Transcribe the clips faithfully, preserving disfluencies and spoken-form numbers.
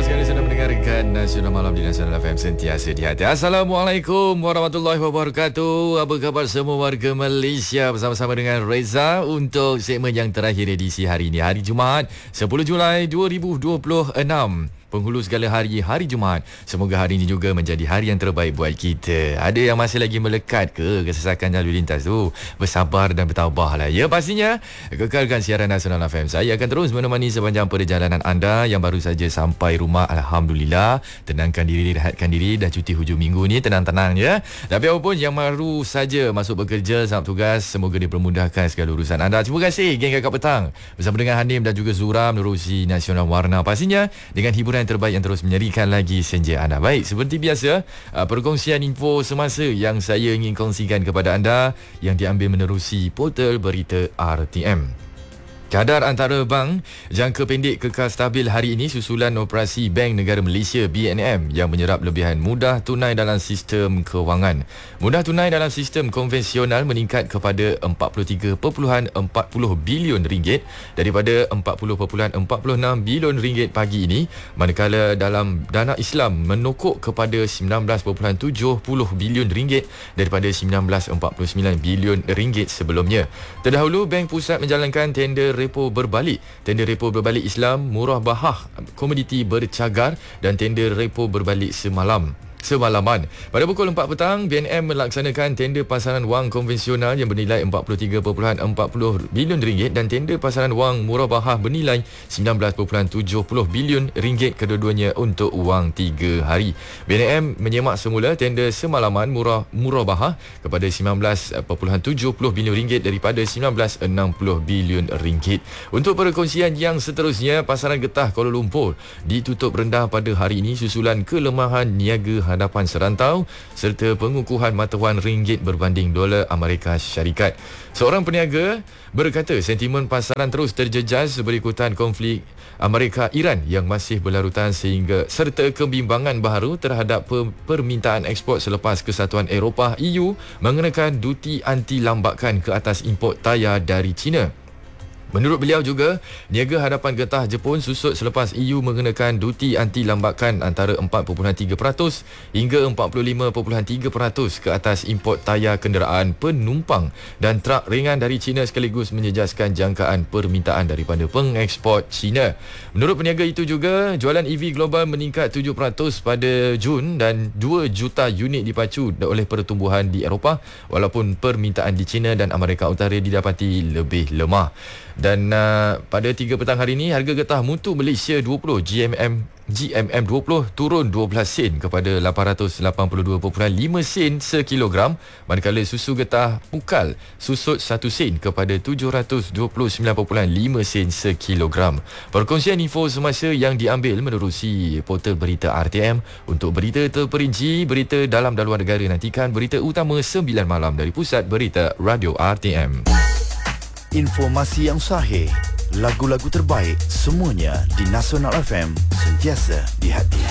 sekali sedang mendengarkan Nasional Malam di Nasional F M, sentiasa di hati. Assalamualaikum warahmatullahi wabarakatuh. Apa khabar semua warga Malaysia? Bersama-sama dengan Reza untuk segmen yang terakhir edisi hari ini, hari Jumaat sepuluh Julai dua ribu dua puluh enam. Penghulu segala hari, hari Jumaat. Semoga hari ini juga menjadi hari yang terbaik buat kita. Ada yang masih lagi melekat ke kesesakan lalu lintas tu? Bersabar dan bertabahlah. Ya, pastinya kekalkan siaran Nasional F M. Saya akan terus menemani sepanjang perjalanan anda yang baru saja sampai rumah. Alhamdulillah. Tenangkan diri, rehatkan diri. Dah cuti hujung minggu ni, tenang-tenang ya. Tapi apapun yang baru saja masuk bekerja, sambut tugas, semoga dipermudahkan segala urusan anda. Terima kasih geng Kakak Petang bersama dengan Hanim dan juga Zura menerusi Nasional Warna. Pastinya dengan hiburan yang terbaik yang terus menyerikan lagi senja anda. Baik, seperti biasa, perkongsian info semasa yang saya ingin kongsikan kepada anda yang diambil menerusi portal berita R T M. Kadar antara bank jangka pendek kekal stabil hari ini susulan operasi Bank Negara Malaysia B N M yang menyerap lebihan mudah tunai dalam sistem kewangan. Mudah tunai dalam sistem konvensional meningkat kepada empat puluh tiga perpuluhan empat puluh bilion ringgit daripada empat puluh perpuluhan empat puluh enam bilion ringgit pagi ini, manakala dalam dana Islam menokok kepada sembilan belas perpuluhan tujuh puluh bilion ringgit daripada sembilan belas perpuluhan empat puluh sembilan bilion ringgit sebelumnya. Terdahulu Bank Pusat menjalankan tender repo berbalik, tender repo berbalik Islam murah bahah komoditi bercagar dan tender repo berbalik semalam. Semalaman, pada pukul empat petang, B N M melaksanakan tender pasaran wang konvensional yang bernilai empat puluh tiga perpuluhan empat puluh bilion ringgit dan tender pasaran wang murah bahah bernilai sembilan belas perpuluhan tujuh puluh bilion ringgit kedua-duanya untuk wang tiga hari. B N M menyemak semula tender semalaman murah murah bahah kepada sembilan belas perpuluhan tujuh puluh bilion ringgit daripada sembilan belas perpuluhan enam puluh bilion ringgit. Untuk perkongsian yang seterusnya, pasaran getah Kuala Lumpur ditutup rendah pada hari ini susulan kelemahan niaga hadapan serantau serta pengukuhan mata wang ringgit berbanding dolar Amerika Syarikat. Seorang peniaga berkata sentimen pasaran terus terjejas berikutan konflik Amerika-Iran yang masih berlarutan sehingga serta kebimbangan baharu terhadap per- permintaan ekspor selepas Kesatuan Eropah E U mengenakan duti anti lambakan ke atas import tayar dari China. Menurut beliau juga, niaga hadapan getah Jepun susut selepas E U mengenakan duti anti lambakan antara empat perpuluhan tiga peratus hingga empat puluh lima perpuluhan tiga peratus ke atas import tayar kenderaan penumpang dan trak ringan dari China sekaligus menjejaskan jangkaan permintaan daripada pengeksport China. Menurut peniaga itu juga, jualan E V global meningkat tujuh peratus pada Jun dan dua juta unit dipacu oleh pertumbuhan di Eropah walaupun permintaan di China dan Amerika Utara didapati lebih lemah. Dan uh, pada tiga petang hari ini, harga getah mutu Malaysia dua puluh G M M G M M dua puluh turun dua belas sen kepada lapan ratus lapan puluh dua perpuluhan lima sen sekilogram, manakala susu getah Pukal susut satu sen kepada tujuh ratus dua puluh sembilan perpuluhan lima sen sekilogram. Perkongsian info semasa yang diambil menerusi portal berita R T M. Untuk berita terperinci, berita dalam dan luar negara, nantikan berita utama sembilan malam dari Pusat Berita Radio R T M. Informasi yang sahih, lagu-lagu terbaik, semuanya di Nasional F M, sentiasa di hati.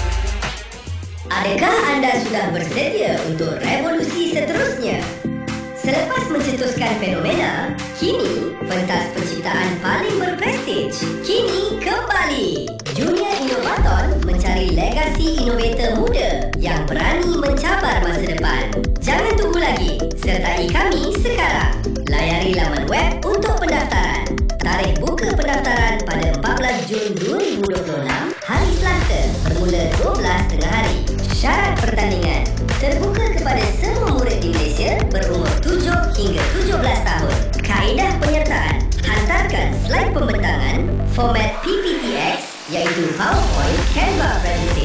Adakah anda sudah bersedia untuk revolusi seterusnya? Selepas mencetuskan fenomena, kini pentas penciptaan paling berprestij kini kembali. Junior Innovaton mencari legasi inovator muda yang berani mencabar masa depan. Jangan tunggu lagi, sertai kami sekarang. Layari laman web untuk pendaftaran. Tarikh buka pendaftaran pada empat belas Jun dua ribu dua puluh enam, hari Selasa, bermula dua belas tengah hari. Syarat pertandingan terbuka kepada semua murid di Malaysia berumur tujuh hingga tujuh belas tahun. Kaedah penyertaan: hantarkan slide pembentangan, format P P T X iaitu PowerPoint, Canva presentation